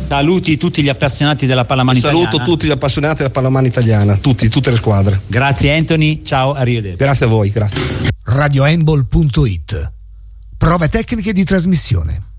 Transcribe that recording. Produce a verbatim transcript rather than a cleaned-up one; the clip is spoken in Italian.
Saluti tutti gli appassionati della pallamano Saluto italiana. tutti gli appassionati della pallamano italiana, tutti, tutte le squadre. Grazie Anthony, ciao, arrivederci. Grazie a voi, grazie. radiohandball punto it. Prove tecniche di trasmissione.